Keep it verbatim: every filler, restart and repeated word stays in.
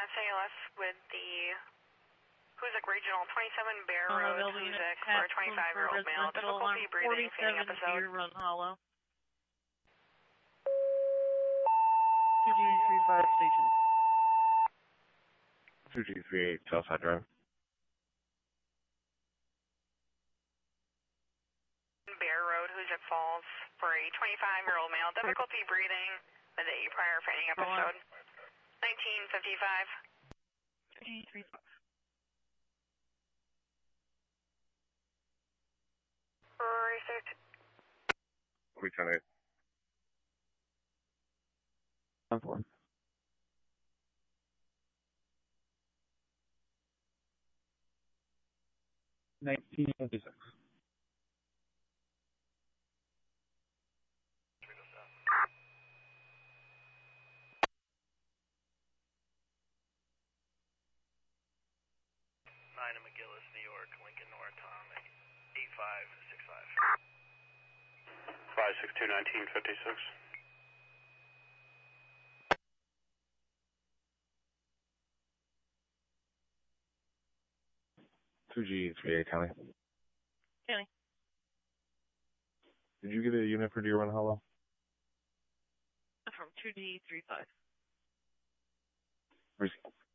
S A L S with the Hoosick Regional twenty-seven Bear Uh, Road, building Hoosick, for a twenty-five-year-old male. Difficulty breathing, fainting episode. Deer Run Hollow. two G three five station. two G three eight Southside Drive. Bear Road, Hoosick Falls, for a twenty-five-year-old male. Difficulty breathing with a prior fainting episode. nineteen fifty-five. two G three five. Research. three ten eight. ten four. nineteen fifty-six. nine in McGillis, New York, Lincoln North, Tom, eight five six five. five six two, nineteen fifty-six. two G three eight County. County. Did you get a unit for Deer Run Hollow? From two G three five. Where's